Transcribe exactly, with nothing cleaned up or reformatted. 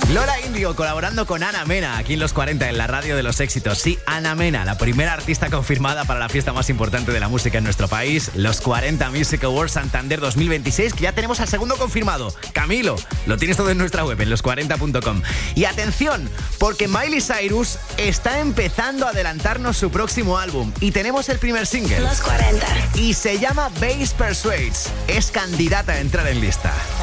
Lola Índigo colaborando con Ana Mena aquí en Los cuarenta en la radio de los éxitos. Sí, Ana Mena, la primera artista confirmada para la fiesta más importante de la música en nuestro país, los cuarenta Music Awards Santander dos mil veintiséis, que ya tenemos al segundo confirmado, Camilo. Lo tienes todo en nuestra web, en los cuarenta punto com. Y atención, porque Miley Cyrus está empezando a adelantarnos su próximo álbum y tenemos el primer single. Los cuarenta. Y se llama Bass Persuades. Es candidata a entrar en lista.